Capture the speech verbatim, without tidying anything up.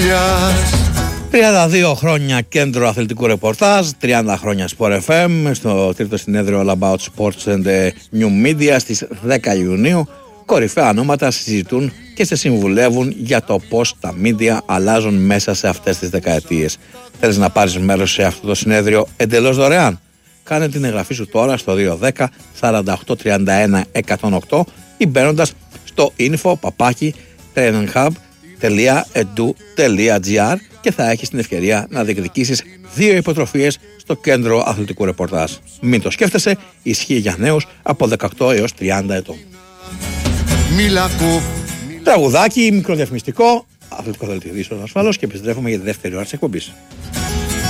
τριάντα δύο χρόνια κέντρο αθλητικού ρεπορτάζ, τριάντα χρόνια Sport εφ εμ, στο τρίτο συνέδριο All About Sports and New Media στις δέκα Ιουνίου. Κορυφαία ονόματα συζητούν και σε συμβουλεύουν για το πώς τα media αλλάζουν μέσα σε αυτές τις δεκαετίες. Θέλεις να πάρεις μέρος σε αυτό το συνέδριο εντελώς δωρεάν? Κάνε την εγγραφή σου τώρα στο δύο δέκα σαράντα οκτώ τριάντα ένα εκατόν οκτώ ή μπαίνοντας στο info παπάκι traininghub τελεία edu τελεία gr και θα έχεις την ευκαιρία να διεκδικήσεις δύο υποτροφίες στο κέντρο αθλητικού ρεπορτάζ. Μην το σκέφτεσαι, ισχύει για νέους από δεκαοκτώ έως τριάντα ετών. Τραγουδάκι, μικροδιαφημιστικό, αθλητικό δελτίο ειδήσεων ασφαλώς, και επιστρέφουμε για τη δεύτερη ώρα της εκπομπής.